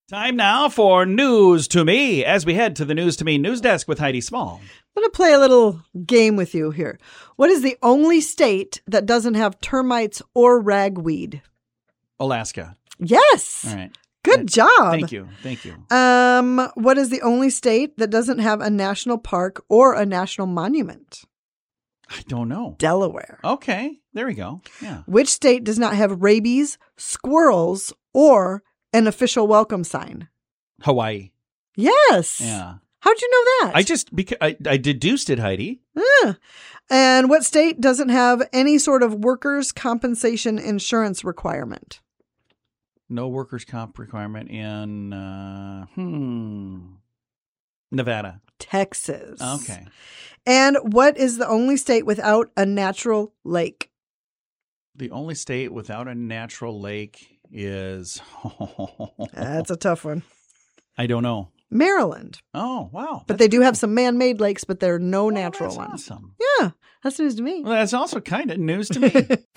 Time now for News to Me as we head to the News to Me news desk with Heidi Small. I'm going to play a little game with you here. What is the only state that doesn't have termites or ragweed? Alaska. Yes. All right. Good job. Thank you. What is the only state that doesn't have a national park or a national monument? I don't know. Delaware. Okay. There we go. Yeah. Which state does not have rabies, squirrels, or an official welcome sign? Hawaii. Yes. Yeah. How'd you know that? Because I deduced it, Heidi. And what state doesn't have any sort of workers' compensation insurance requirement? No workers' comp requirement in Nevada. Texas. Okay. And what is the only state without a natural lake? The only state without a natural lake is... That's a tough one. I don't know. Maryland. Oh, wow. But they do have some man-made lakes, but there are no natural that's ones. Awesome. Yeah, that's news to me. Well, that's also kind of news to me.